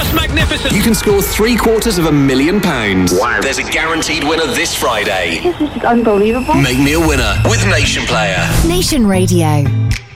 It's magnificent. You can score £750,000. Wow. There's a guaranteed winner this Friday. This is unbelievable. Make me a winner with Nation Player. Nation Radio.